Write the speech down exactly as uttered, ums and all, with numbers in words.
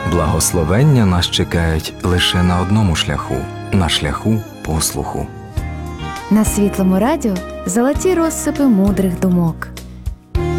Благословення нас чекають лише на одному шляху – на шляху послуху. На Світлому радіо золоті розсипи мудрих думок.